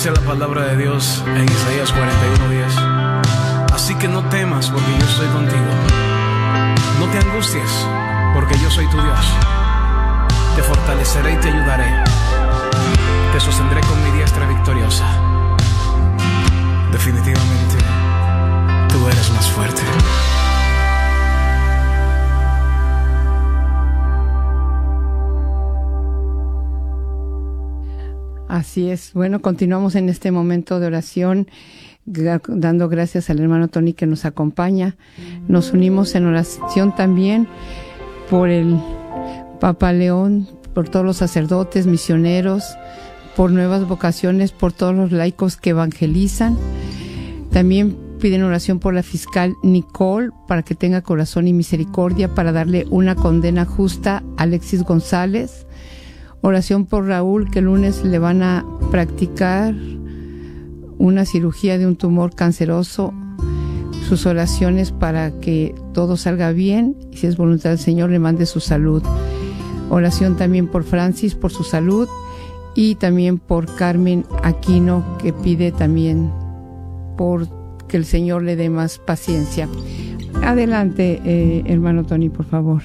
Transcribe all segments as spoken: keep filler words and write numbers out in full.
Dice la palabra de Dios en Isaías cuarenta y uno diez: así que no temas, porque yo estoy contigo. No te angusties, porque yo soy tu Dios. Te fortaleceré y te ayudaré. Te sostendré con mi diestra victoriosa. Definitivamente, tú eres más fuerte. Así es. Bueno, continuamos en este momento de oración, dando gracias al hermano Tony que nos acompaña. Nos unimos en oración también por el Papa León, por todos los sacerdotes, misioneros, por nuevas vocaciones, por todos los laicos que evangelizan. También piden oración por la fiscal Nicole, para que tenga corazón y misericordia, para darle una condena justa a Alexis González. Oración por Raúl, que el lunes le van a practicar una cirugía de un tumor canceroso. Sus oraciones para que todo salga bien y, si es voluntad del Señor, le mande su salud. Oración también por Francis, por su salud, y también por Carmen Aquino, que pide también por que el Señor le dé más paciencia. Adelante, eh, hermano Tony, por favor.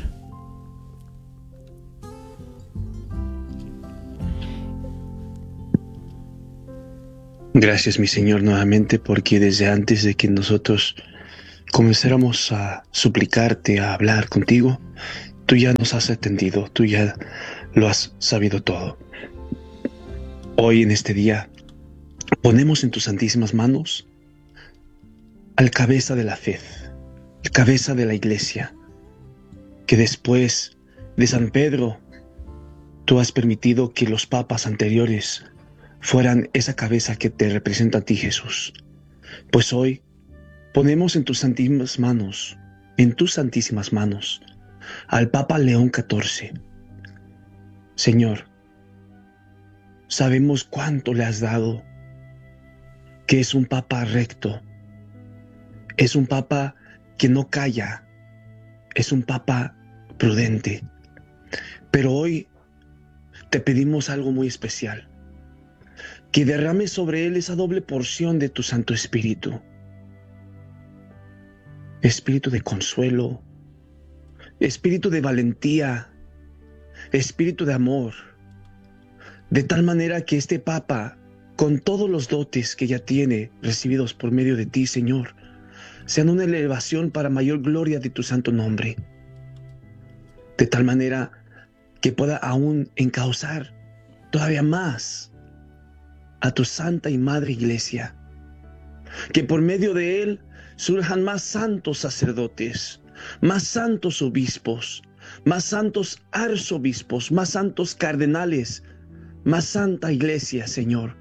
Gracias, mi Señor, nuevamente, porque desde antes de que nosotros comenzáramos a suplicarte, a hablar contigo, tú ya nos has atendido, tú ya lo has sabido todo. Hoy, en este día, ponemos en tus santísimas manos al cabeza de la fe, el cabeza de la Iglesia, que después de San Pedro, tú has permitido que los papas anteriores fueran esa cabeza que te representa a ti, Jesús. Pues hoy ponemos en tus santísimas manos, en tus santísimas manos, al Papa León catorce. Señor, sabemos cuánto le has dado, que es un Papa recto, es un Papa que no calla, es un Papa prudente. Pero hoy te pedimos algo muy especial: que derrames sobre él esa doble porción de tu Santo Espíritu. Espíritu de consuelo, espíritu de valentía, espíritu de amor, de tal manera que este Papa, con todos los dotes que ya tiene recibidos por medio de ti, Señor, sean una elevación para mayor gloria de tu santo nombre, de tal manera que pueda aún encauzar todavía más a tu santa y madre Iglesia, que por medio de él surjan más santos sacerdotes, más santos obispos, más santos arzobispos, más santos cardenales, más santa Iglesia, Señor,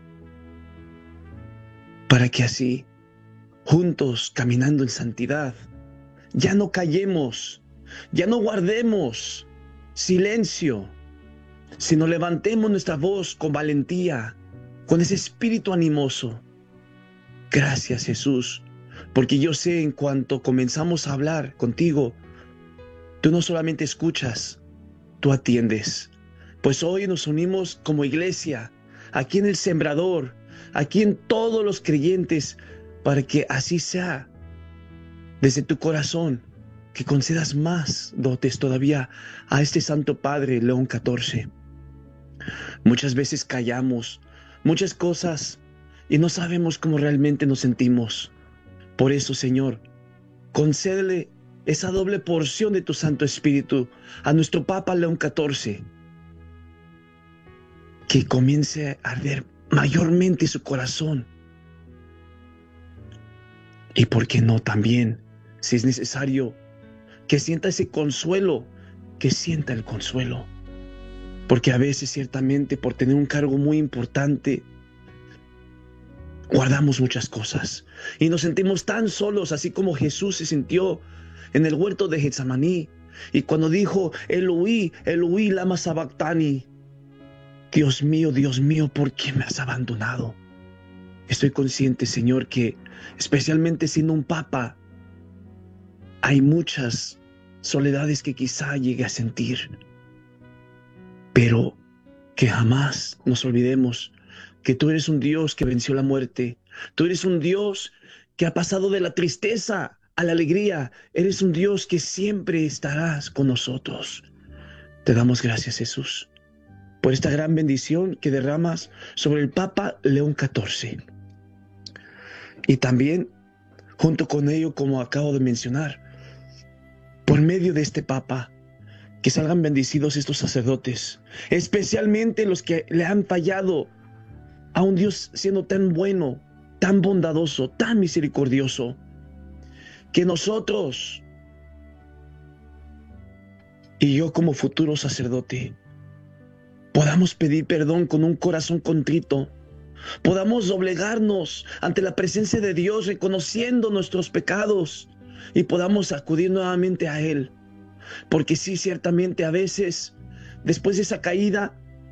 para que así, juntos caminando en santidad, ya no callemos, ya no guardemos silencio, sino levantemos nuestra voz con valentía, con ese espíritu animoso. Gracias, Jesús, porque yo sé, en cuanto comenzamos a hablar contigo, tú no solamente escuchas, tú atiendes. Pues hoy nos unimos como iglesia, aquí en el Sembrador, aquí en todos los creyentes, para que así sea, desde tu corazón, que concedas más dotes todavía a este Santo Padre León catorce. Muchas veces callamos muchas cosas y no sabemos cómo realmente nos sentimos. Por eso, Señor, concédele esa doble porción de tu Santo Espíritu a nuestro Papa León catorce, que comience a arder mayormente su corazón. Y por qué no también, si es necesario, que sienta ese consuelo, que sienta el consuelo. Porque a veces, ciertamente, por tener un cargo muy importante, guardamos muchas cosas y nos sentimos tan solos, así como Jesús se sintió en el huerto de Getsemaní, y cuando dijo: Eloí, Eloí, lama sabactani, Dios mío, Dios mío, ¿por qué me has abandonado? Estoy consciente, Señor, que especialmente siendo un papa, hay muchas soledades que quizá llegue a sentir, pero que jamás nos olvidemos que tú eres un Dios que venció la muerte. Tú eres un Dios que ha pasado de la tristeza a la alegría. Eres un Dios que siempre estarás con nosotros. Te damos gracias, Jesús, por esta gran bendición que derramas sobre el Papa León catorce. Y también, junto con ello, como acabo de mencionar, por medio de este Papa, que salgan bendecidos estos sacerdotes, especialmente los que le han fallado a un Dios siendo tan bueno, tan bondadoso, tan misericordioso, que nosotros y yo como futuro sacerdote podamos pedir perdón con un corazón contrito, podamos doblegarnos ante la presencia de Dios reconociendo nuestros pecados y podamos acudir nuevamente a Él. Porque sí, ciertamente a veces, después de esa caída,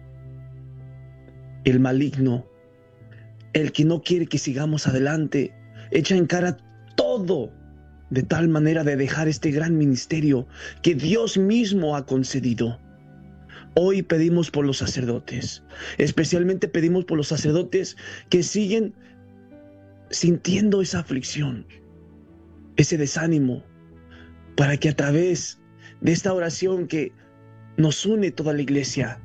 el maligno, el que no quiere que sigamos adelante, echa en cara todo, de tal manera de dejar este gran ministerio que Dios mismo ha concedido. Hoy pedimos por los sacerdotes, especialmente pedimos por los sacerdotes que siguen sintiendo esa aflicción, ese desánimo, para que a través de esta oración que nos une toda la iglesia,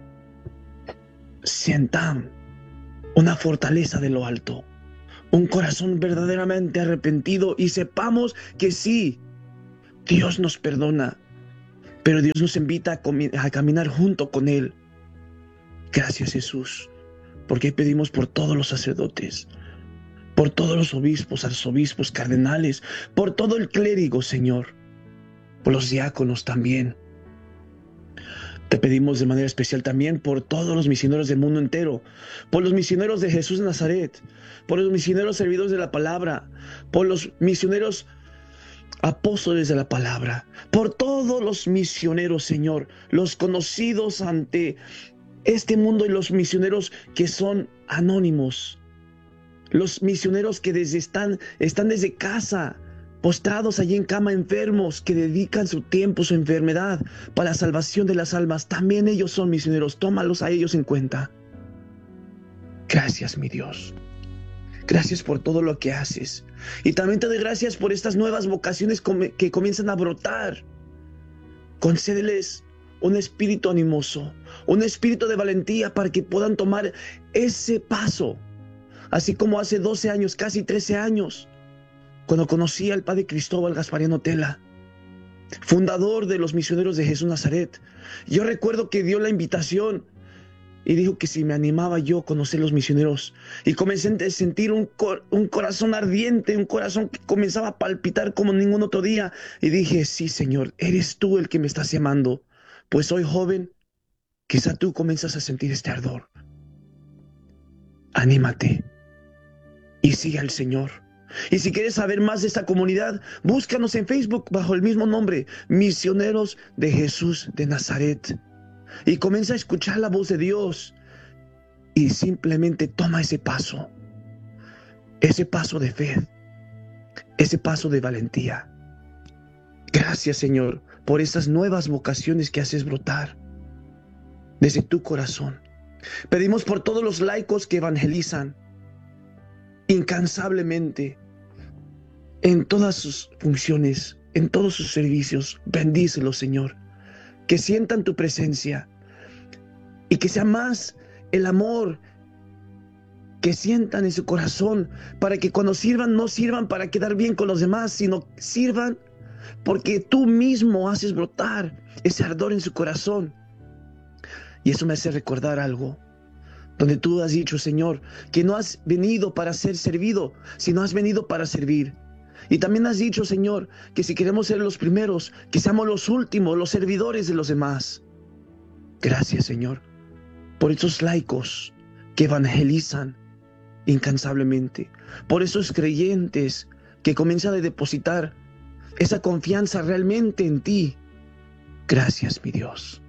sientan una fortaleza de lo alto, un corazón verdaderamente arrepentido y sepamos que sí, Dios nos perdona, pero Dios nos invita a, comi- a caminar junto con Él. Gracias, Jesús, porque pedimos por todos los sacerdotes, por todos los obispos, arzobispos, cardenales, por todo el clérigo, Señor, por los diáconos también. Te pedimos de manera especial también por todos los misioneros del mundo entero, por los misioneros de Jesús de Nazaret, por los misioneros servidores de la palabra, por los misioneros apóstoles de la palabra, por todos los misioneros, Señor, los conocidos ante este mundo y los misioneros que son anónimos, los misioneros que desde están, están desde casa, postrados allí en cama, enfermos, que dedican su tiempo, su enfermedad para la salvación de las almas. También ellos son misioneros, tómalos a ellos en cuenta. Gracias, mi Dios. Gracias por todo lo que haces. Y también te doy gracias por estas nuevas vocaciones que comienzan a brotar. Concédeles un espíritu animoso, un espíritu de valentía para que puedan tomar ese paso. Así como hace doce años, casi trece años, cuando conocí al padre Cristóbal Gaspariano Tela, fundador de los misioneros de Jesús Nazaret. Yo recuerdo que dio la invitación y dijo que si me animaba yo a conocer los misioneros. Y comencé a sentir un, cor un corazón ardiente, un corazón que comenzaba a palpitar como ningún otro día. Y dije, sí, Señor, eres tú el que me estás llamando. Pues soy joven, quizá tú comienzas a sentir este ardor. Anímate y sigue al Señor. Y si quieres saber más de esta comunidad, búscanos en Facebook bajo el mismo nombre, Misioneros de Jesús de Nazaret. Y comienza a escuchar la voz de Dios y simplemente toma ese paso, ese paso de fe, ese paso de valentía. Gracias, Señor, por esas nuevas vocaciones que haces brotar desde tu corazón. Pedimos por todos los laicos que evangelizan incansablemente en todas sus funciones, en todos sus servicios. Bendícelos, Señor, que sientan tu presencia y que sea más el amor que sientan en su corazón, para que cuando sirvan no sirvan para quedar bien con los demás, sino sirvan porque tú mismo haces brotar ese ardor en su corazón. Y eso me hace recordar algo, donde tú has dicho, Señor, que no has venido para ser servido, sino has venido para servir. Y también has dicho, Señor, que si queremos ser los primeros, que seamos los últimos, los servidores de los demás. Gracias, Señor, por esos laicos que evangelizan incansablemente, por esos creyentes que comienzan a depositar esa confianza realmente en ti. Gracias, mi Dios.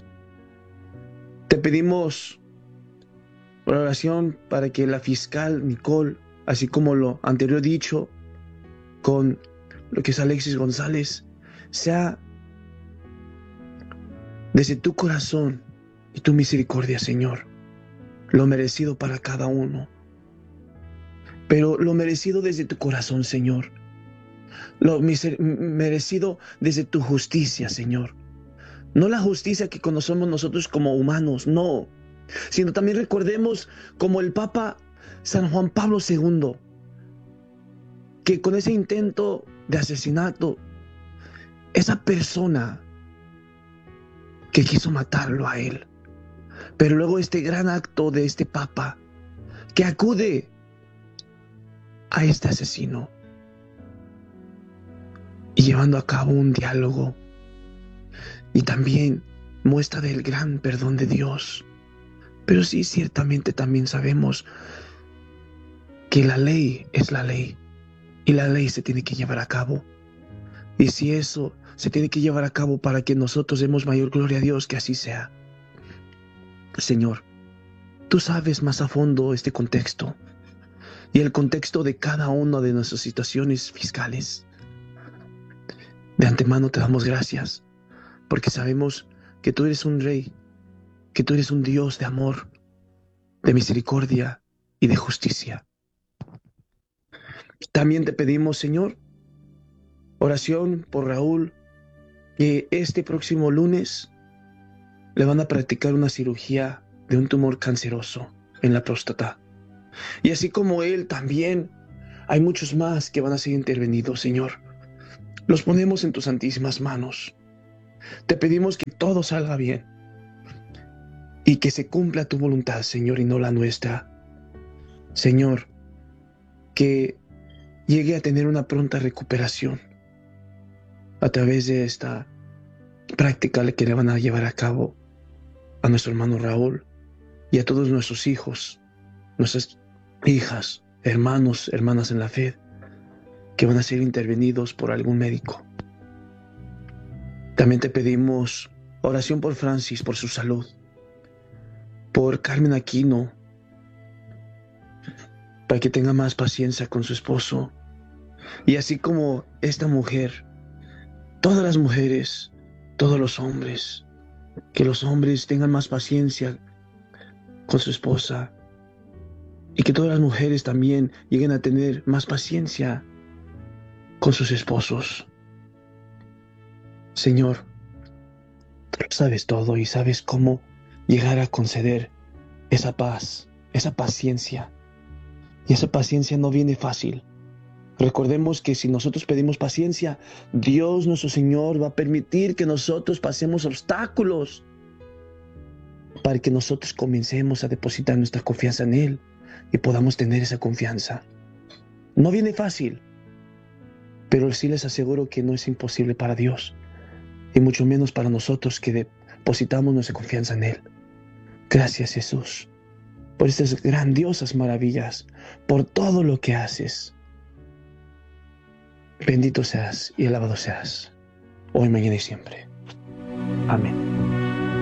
Te pedimos oración para que la fiscal Nicole, así como lo anterior dicho con lo que es Alexis González, sea desde tu corazón y tu misericordia, Señor, lo merecido para cada uno, pero lo merecido desde tu corazón, Señor, lo merecido desde tu justicia, Señor. No la justicia que conocemos nosotros como humanos, no, sino también recordemos como el Papa San Juan Pablo segundo, que con ese intento de asesinato, esa persona que quiso matarlo a él, pero luego este gran acto de este Papa que acude a este asesino y llevando a cabo un diálogo y también muestra del gran perdón de Dios. Pero sí, ciertamente también sabemos que la ley es la ley y la ley se tiene que llevar a cabo. Y si eso se tiene que llevar a cabo para que nosotros demos mayor gloria a Dios, que así sea. Señor, tú sabes más a fondo este contexto y el contexto de cada una de nuestras situaciones fiscales. De antemano te damos gracias porque sabemos que tú eres un rey, que tú eres un Dios de amor, de misericordia y de justicia. También te pedimos, Señor, oración por Raúl, que este próximo lunes le van a practicar una cirugía de un tumor canceroso en la próstata. Y así como él, también hay muchos más que van a ser intervenidos, Señor. Los ponemos en tus santísimas manos. Te pedimos que todo salga bien y que se cumpla tu voluntad, Señor, y no la nuestra. Señor, que llegue a tener una pronta recuperación a través de esta práctica que le van a llevar a cabo a nuestro hermano Raúl y a todos nuestros hijos, nuestras hijas, hermanos, hermanas en la fe, que van a ser intervenidos por algún médico. También te pedimos oración por Francis, por su salud, por Carmen Aquino, para que tenga más paciencia con su esposo. Y así como esta mujer, todas las mujeres, todos los hombres, que los hombres tengan más paciencia con su esposa y que todas las mujeres también lleguen a tener más paciencia con sus esposos. Señor, tú sabes todo y sabes cómo llegar a conceder esa paz, esa paciencia. Y esa paciencia no viene fácil. Recordemos que si nosotros pedimos paciencia, Dios nuestro Señor va a permitir que nosotros pasemos obstáculos para que nosotros comencemos a depositar nuestra confianza en Él y podamos tener esa confianza. No viene fácil, pero sí les aseguro que no es imposible para Dios y mucho menos para nosotros que depositamos nuestra confianza en Él. Gracias, Jesús, por estas grandiosas maravillas, por todo lo que haces. Bendito seas y alabado seas, hoy, mañana y siempre. Amén.